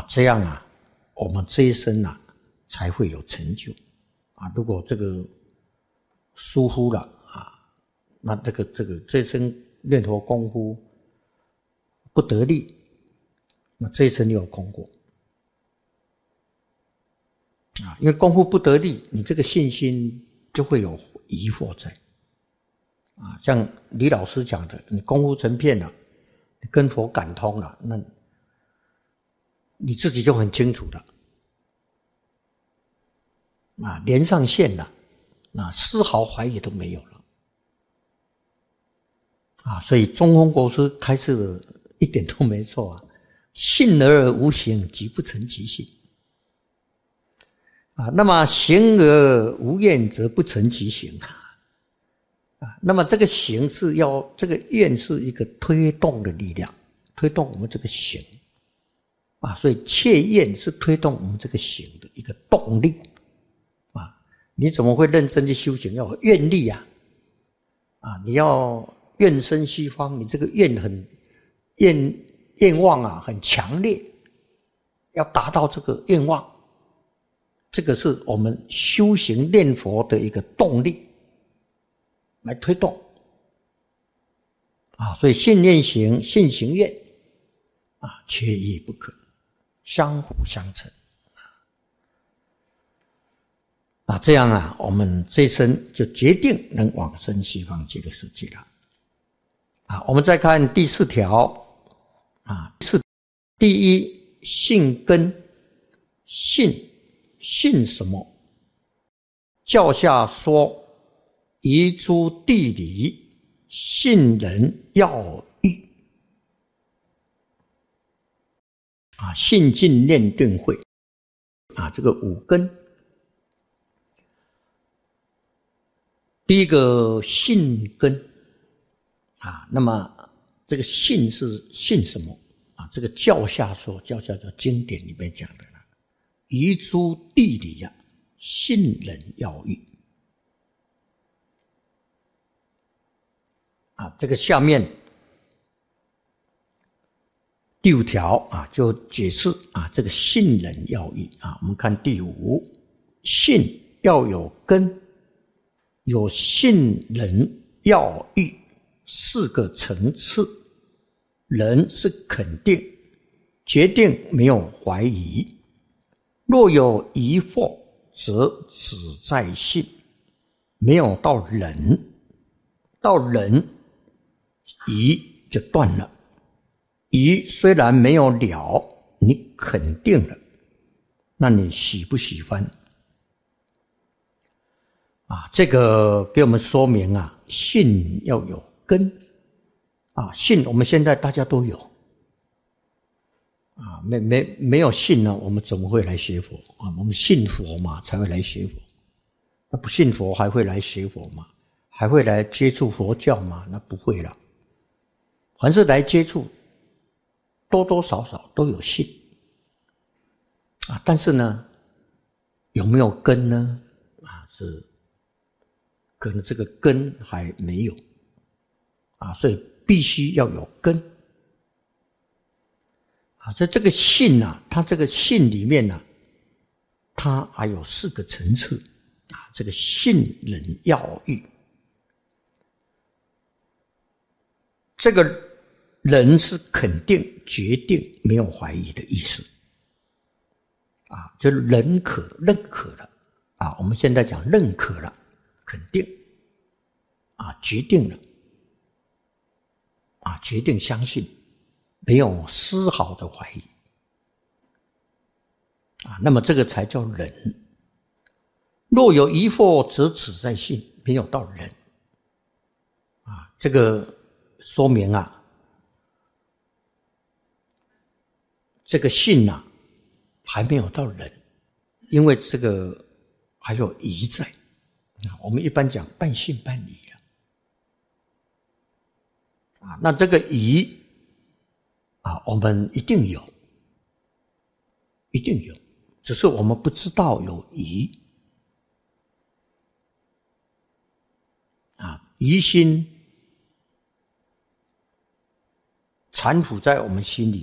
这样我们这一生才会有成就如果这个疏忽了那这一生念佛功夫不得力，那这一生就有空过因为功夫不得力，你这个信心就会有疑惑在像李老师讲的，你功夫成片了，你跟佛感通了，那你自己就很清楚了连上线了，丝毫怀疑都没有了所以中峰国师开示的一点都没错信而无行，即不成其信那么行而无愿，则不成其行那么这个行是这个愿是一个推动的力量，推动我们这个行所以切愿是推动我们这个行的一个动力你怎么会认真去修行？要有愿力你要愿生西方，你这个愿望很强烈，要达到这个愿望，这个是我们修行念佛的一个动力来推动所以信念行，信行愿缺一不可，相辅相成这样我们这一生就决定能往生西方极乐世界了我们再看第4条第一，信根。信什么？教下说遗诸地理，信人要义信进念定慧这个5根。第一个信根那么这个信是信什么这个教下说，教下说经典里面讲的遗诸地理信人要义这个下面第5条就解释这个信人要义我们看第5，信要有根，有信人要义4个层次，人是肯定决定，没有怀疑，若有疑惑则只在信，没有到人，到人疑就断了，疑虽然没有了，你肯定了，那你喜不喜欢这个给我们说明信要有根信我们现在大家都有没有信呢，我们怎么会来学佛我们信佛嘛，才会来学佛。那不信佛还会来学佛吗？还会来接触佛教吗？那不会了。凡是来接触，多多少少都有信但是呢，有没有根呢？是可能这个根还没有所以必须要有根这个信它这个信里面它还有4个层次这个信人要义，这个人是肯定决定没有怀疑的意思就是认可了我们现在讲认可了，肯定决定了决定相信，没有丝毫的怀疑那么这个才叫人。若有疑惑则只在信，没有到人这个说明这个信还没有到人，因为这个还有疑在我们一般讲半信半疑那这个疑我们一定有，只是我们不知道有疑疑心缠缚在我们心里，